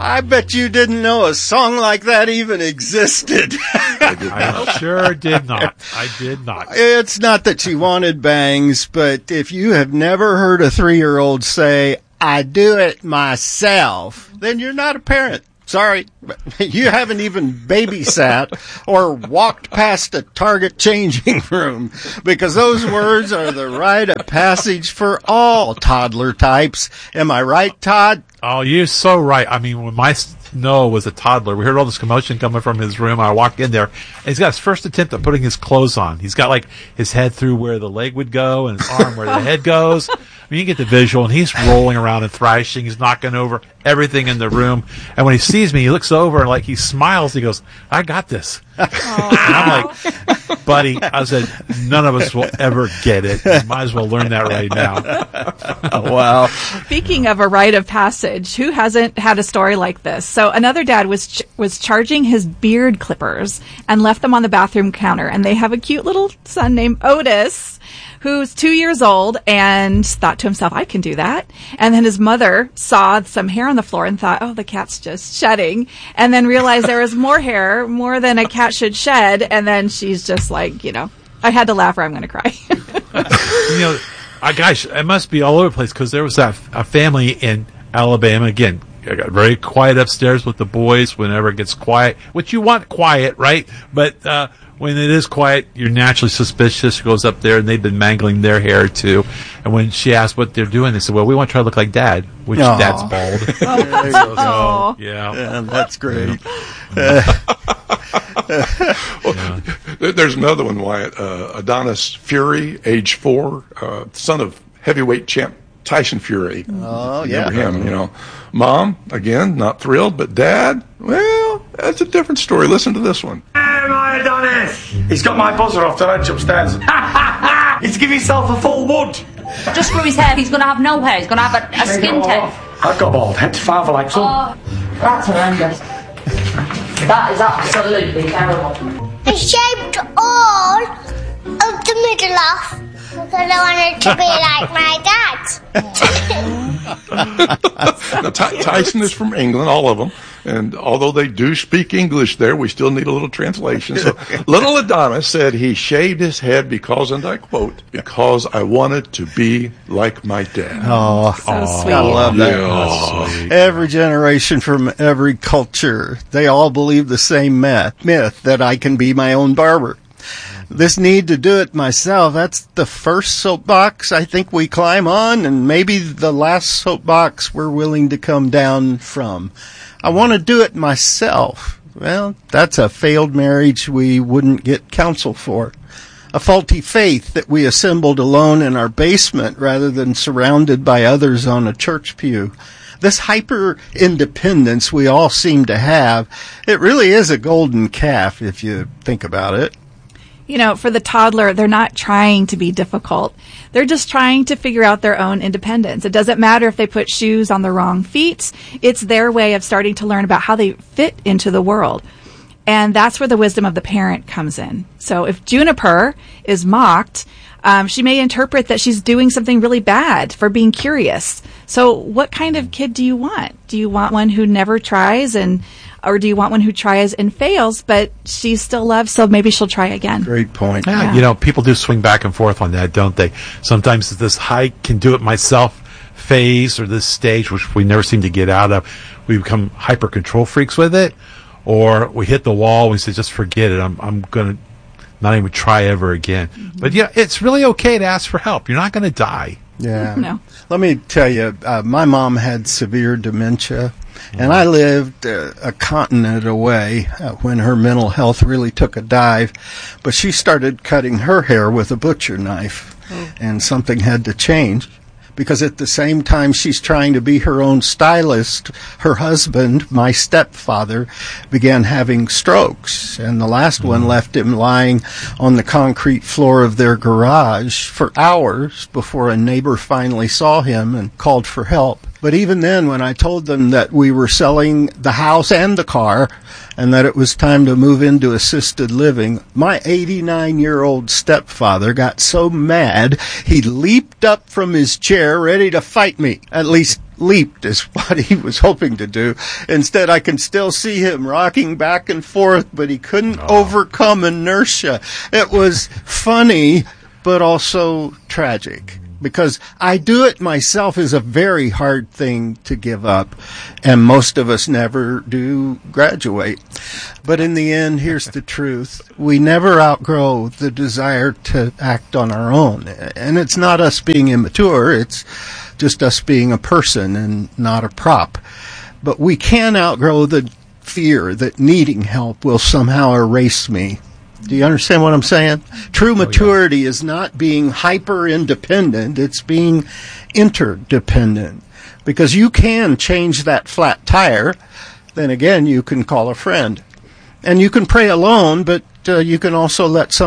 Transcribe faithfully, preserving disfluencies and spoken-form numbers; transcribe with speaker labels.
Speaker 1: I bet you didn't know a song like that even existed.
Speaker 2: I sure did not. I did not.
Speaker 1: It's not that she wanted bangs, but if you have never heard a three-year-old say, I do it myself, then you're not a parent. Sorry, you haven't even babysat or walked past a Target changing room, because those words are the rite of passage for all toddler types. Am I right, Todd?
Speaker 2: Oh, you're so right. I mean, when my Noah was a toddler, we heard all this commotion coming from his room. I walked in there, and he's got his first attempt at putting his clothes on. He's got, like, his head through where the leg would go and his arm where the head goes. I mean, you get the visual, and he's rolling around and thrashing. He's knocking over everything in the room. And when he sees me, he looks over, and, like, he smiles. He goes, I got this. Oh, and I'm like, buddy, I said, none of us will ever get it. You might as well learn that right now.
Speaker 1: Wow.
Speaker 3: Speaking of a rite of passage, who hasn't had a story like this? So another dad was ch- was charging his beard clippers and left them on the bathroom counter. And they have a cute little son named Otis, who's two years old, and thought to himself, I can do that. And then his mother saw some hair on the floor and thought, oh, the cat's just shedding. And then realized there was more hair, more than a cat should shed. And then she's just like, you know, I had to laugh or I'm going to cry.
Speaker 2: You know, I, gosh, it must be all over the place, because there was that a family in Alabama. Again, I got very quiet upstairs with the boys whenever it gets quiet, which you want quiet, right? But uh, when it is quiet, you're naturally suspicious. She goes up there, and they've been mangling their hair, too. And when she asked what they're doing, they said, well, we want to try to look like Dad, which
Speaker 1: Aww.
Speaker 2: Dad's bald.
Speaker 1: Oh,
Speaker 2: so, yeah.
Speaker 1: yeah. That's great.
Speaker 4: Well, yeah. There's another one, Wyatt. Uh, Adonis Fury, age four, uh, son of heavyweight champ Tyson Fury.
Speaker 1: Oh, yeah.
Speaker 4: Remember him, you know. Mom, again, not thrilled, but Dad, well, that's a different story. Listen to this one.
Speaker 5: Hey, my Adonis! He's got my buzzer off the ledge upstairs. He's giving himself a full wood.
Speaker 6: Just grew his hair. He's going to have no hair. He's going to have a, a skin tone.
Speaker 5: I've got bald head to father like son.
Speaker 6: Oh, that's horrendous. That is absolutely terrible.
Speaker 7: I shaved all of the middle off because I wanted to be like my dad.
Speaker 4: Now, Ty- Tyson is from England, all of them. And although they do speak English there, we still need a little translation. So little Adonis said he shaved his head because, and I quote, because I wanted to be like my dad.
Speaker 1: Oh,
Speaker 3: so
Speaker 1: oh,
Speaker 3: sweet.
Speaker 1: I love that.
Speaker 4: Yeah.
Speaker 1: Every generation from every culture, they all believe the same myth, myth that I can be my own barber. This need to do it myself, that's the first soapbox I think we climb on, and maybe the last soapbox we're willing to come down from. I want to do it myself. Well, that's a failed marriage we wouldn't get counsel for. A faulty faith that we assembled alone in our basement rather than surrounded by others on a church pew. This hyper-independence we all seem to have, it really is a golden calf if you think about it.
Speaker 3: You know, for the toddler, they're not trying to be difficult. They're just trying to figure out their own independence. It doesn't matter if they put shoes on the wrong feet. It's their way of starting to learn about how they fit into the world. And that's where the wisdom of the parent comes in. So if Juniper is mocked, um, she may interpret that she's doing something really bad for being curious. So what kind of kid do you want? Do you want one who never tries, and or do you want one who tries and fails, but she still loves, so maybe she'll try again?
Speaker 1: Great point.
Speaker 2: Yeah,
Speaker 3: Yeah.
Speaker 2: you know, people do swing back and forth on that, don't they? Sometimes it's this I can do it myself phase, or this stage, which we never seem to get out of. We become hyper control freaks with it, or we hit the wall and we say, just forget it. I'm, I'm going to not even try ever again. Mm-hmm. But yeah, it's really okay to ask for help. You're not going to die.
Speaker 1: Yeah.
Speaker 3: No.
Speaker 1: Let me tell you, uh, my mom had severe dementia, and I lived uh, a continent away uh, when her mental health really took a dive. But she started cutting her hair with a butcher knife, oh. and something had to change. Because at the same time she's trying to be her own stylist, her husband, my stepfather, began having strokes. And the last one left him lying on the concrete floor of their garage for hours before a neighbor finally saw him and called for help. But even then, when I told them that we were selling the house and the car and that it was time to move into assisted living, my eighty-nine-year-old stepfather got so mad he leaped up from his chair ready to fight me. At least leaped is what he was hoping to do. Instead, I can still see him rocking back and forth, but he couldn't oh. overcome inertia. It was funny, but also tragic, because I do it myself is a very hard thing to give up, and most of us never do graduate. But in the end, here's the truth. We never outgrow the desire to act on our own. And it's not us being immature, it's just us being a person and not a prop. But we can outgrow the fear that needing help will somehow erase me. Do you understand what I'm saying? True maturity oh, yeah. is not being hyper-independent, it's being interdependent. Because you can change that flat tire, then again, you can call a friend. And you can pray alone, but uh, you can also let some